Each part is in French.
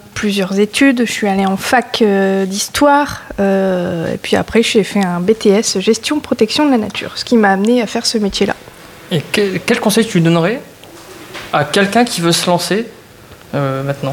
plusieurs études. Je suis allée en fac d'histoire. Et puis après, j'ai fait un BTS gestion protection de la nature, ce qui m'a amenée à faire ce métier-là. Et quel conseil tu donnerais à quelqu'un qui veut se lancer maintenant ?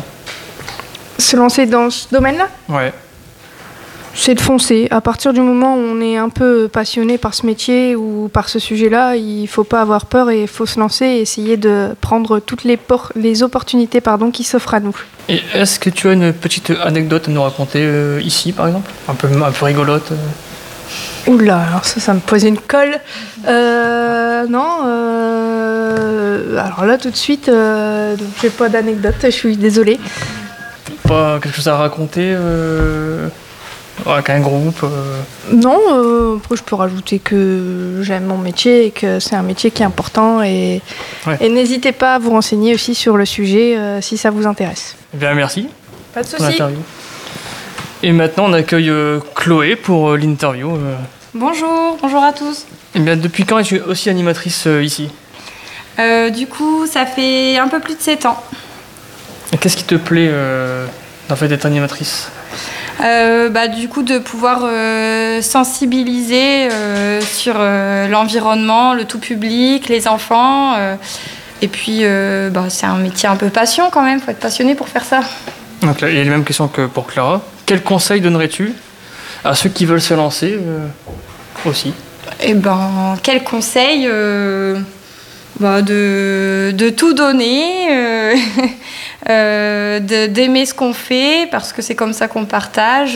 Se lancer dans ce domaine-là ? Ouais. C'est de foncer. À partir du moment où on est un peu passionné par ce métier ou par ce sujet-là, il ne faut pas avoir peur et il faut se lancer et essayer de prendre toutes les opportunités qui s'offrent à nous. Et est-ce que tu as une petite anecdote à nous raconter ici, par exemple ? Un peu rigolote Oula, alors ça me pose une colle. Non, alors là tout de suite, j'ai pas d'anecdote, je suis désolée. Pas quelque chose à raconter avec un groupe Non, après je peux rajouter que j'aime mon métier et que c'est un métier qui est important et n'hésitez pas à vous renseigner aussi sur le sujet si ça vous intéresse. Eh bien, merci. Pas de souci. Et maintenant, on accueille Chloé pour l'interview. Bonjour à tous. Eh bien, depuis quand es-tu aussi animatrice ici ? Du coup, ça fait un peu plus de 7 ans. Et qu'est-ce qui te plaît dans le fait d'être animatrice ? Du coup, de pouvoir sensibiliser sur l'environnement, le tout public, les enfants. Et puis, c'est un métier un peu passion quand même, il faut être passionné pour faire ça. Donc là, il y a les mêmes questions que pour Clara. Quel conseil donnerais-tu à ceux qui veulent se lancer aussi ? Quel conseil de tout donner, d'aimer ce qu'on fait, parce que c'est comme ça qu'on partage,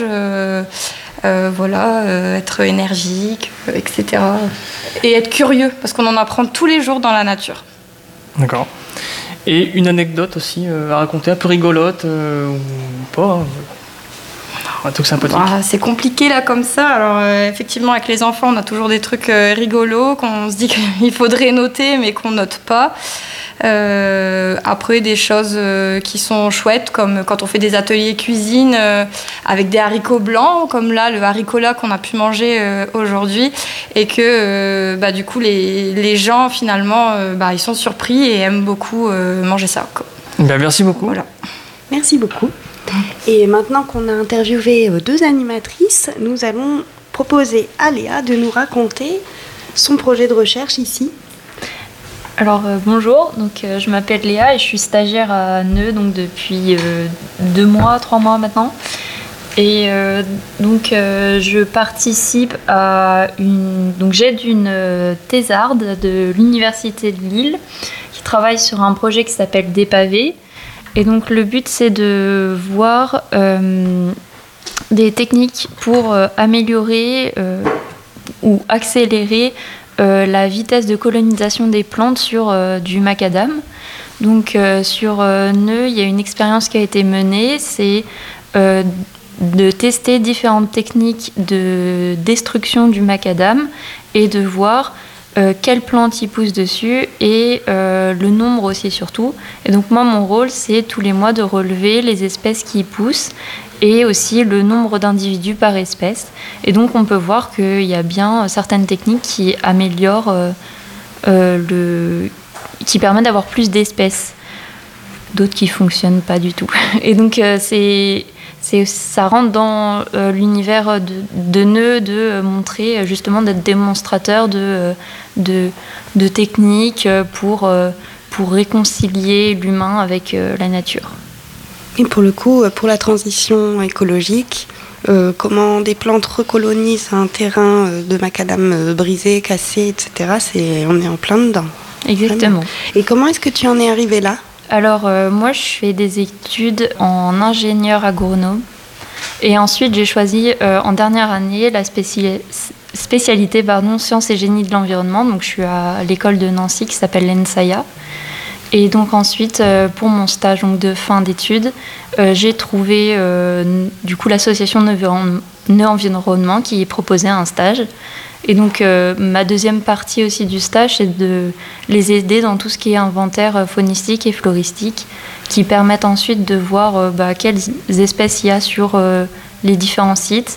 être énergique, etc. Et être curieux, parce qu'on en apprend tous les jours dans la nature. D'accord. Et une anecdote aussi à raconter, un peu rigolote, ou pas un truc sympathique. C'est compliqué là comme ça. Alors effectivement avec les enfants on a toujours des trucs rigolos qu'on se dit qu'il faudrait noter mais qu'on note pas. Après des choses qui sont chouettes comme quand on fait des ateliers cuisine avec des haricots blancs comme là le haricot là qu'on a pu manger aujourd'hui et que du coup les gens finalement ils sont surpris et aiment beaucoup manger ça quoi. Merci beaucoup. Voilà. Merci beaucoup. Et maintenant qu'on a interviewé 2 animatrices, nous allons proposer à Léa de nous raconter son projet de recherche ici. Alors bonjour, je m'appelle Léa et je suis stagiaire à Neu depuis 3 mois maintenant. Et je participe à j'aide une thésarde de l'université de Lille qui travaille sur un projet qui s'appelle Des pavés. Et donc le but c'est de voir des techniques pour améliorer ou accélérer la vitesse de colonisation des plantes sur du macadam. Donc sur Neu, il y a une expérience qui a été menée, c'est de tester différentes techniques de destruction du macadam et de voir quelles plantes y poussent dessus et le nombre aussi surtout. Et donc moi mon rôle c'est tous les mois de relever les espèces qui y poussent et aussi le nombre d'individus par espèce. Et donc on peut voir qu'il y a bien certaines techniques qui améliorent qui permettent d'avoir plus d'espèces, d'autres qui fonctionnent pas du tout. Et donc ça rentre dans l'univers de Neu de montrer justement d'être démonstrateur de techniques pour réconcilier l'humain avec la nature. Et pour le coup, pour la transition écologique, comment des plantes recolonisent un terrain de macadam brisé, cassé, etc., on est en plein dedans. Exactement. Vraiment. Et comment est-ce que tu en es arrivée là ? Alors, moi, je fais des études en ingénieur agronome. Et ensuite, j'ai choisi en dernière année la spécialité sciences et génie de l'environnement. Donc, je suis à l'école de Nancy qui s'appelle l'ENSAIA. Et donc, ensuite, pour mon stage de fin d'études, j'ai trouvé du coup l'association Neu Environnement qui proposait un stage. Et donc, ma deuxième partie aussi du stage, c'est de les aider dans tout ce qui est inventaire faunistique et floristique, qui permettent ensuite de voir quelles espèces il y a sur les différents sites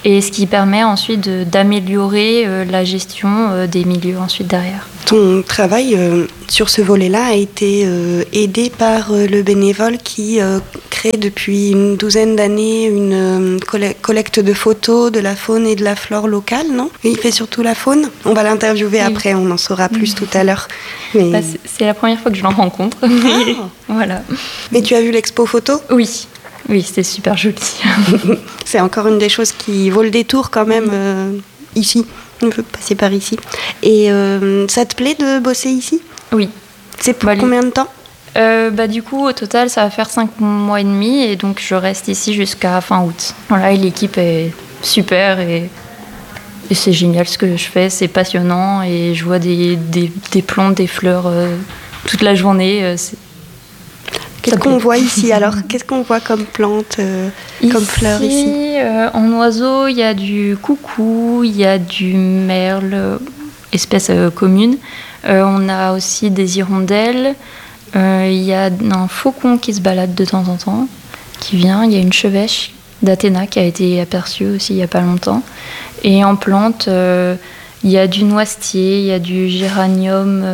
et ce qui permet ensuite d'améliorer la gestion des milieux ensuite derrière. Ton travail sur ce volet-là a été aidé par le bénévole qui crée depuis une douzaine d'années une collecte de photos de la faune et de la flore locale, non? Il fait surtout la faune. On va l'interviewer après, on en saura plus tout à l'heure. Mais... c'est la première fois que je l'en rencontre. Voilà. Mais tu as vu l'expo photo? Oui. Oui, c'était super joli. C'est encore une des choses qui vaut le détour quand même ici. On peut passer par ici. Et ça te plaît de bosser ici? Oui. C'est pour combien de temps? Du coup, au total, ça va faire 5 mois et demi et donc je reste ici jusqu'à fin août. Voilà, et l'équipe est super et c'est génial ce que je fais, c'est passionnant et je vois des plantes, des fleurs toute la journée. Qu'est-ce qu'on voit ici alors? Qu'est-ce qu'on voit comme plantes, comme fleurs ici? En oiseaux, il y a du coucou, il y a du merle, espèce commune. On a aussi des hirondelles. Il y a un faucon qui se balade de temps en temps, qui vient. Il y a une chevêche d'Athéna qui a été aperçue aussi il n'y a pas longtemps. Et en plantes, il y a du noisetier, il y a du géranium...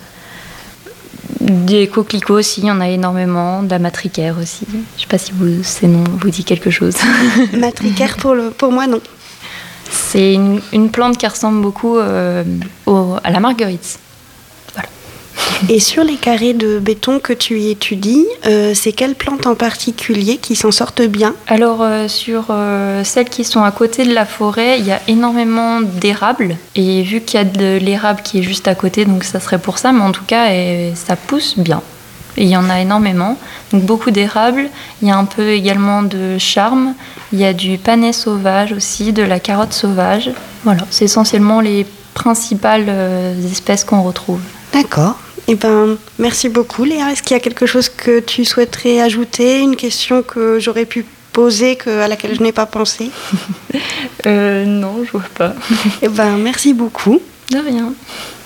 des coquelicots aussi, il y en a énormément, de la matricaire aussi. Je ne sais pas si ces noms vous dit quelque chose. Matricaire, pour moi, non. C'est une plante qui ressemble beaucoup à la marguerite. Voilà. Et sur les carrés de béton que tu étudies, c'est quelles plantes en particulier qui s'en sortent bien? Alors, sur celles qui sont à côté de la forêt, il y a énormément d'érables. Et vu qu'il y a de l'érable qui est juste à côté, donc ça serait pour ça, mais en tout cas, ça pousse bien. Et il y en a énormément. Donc, beaucoup d'érables. Il y a un peu également de charme. Il y a du panais sauvage aussi, de la carotte sauvage. Voilà, c'est essentiellement les principales espèces qu'on retrouve. D'accord. Eh ben, merci beaucoup Léa. Est-ce qu'il y a quelque chose que tu souhaiterais ajouter? Une question que j'aurais pu poser, à laquelle je n'ai pas pensé? Non, je vois pas. Eh ben, merci beaucoup. De rien.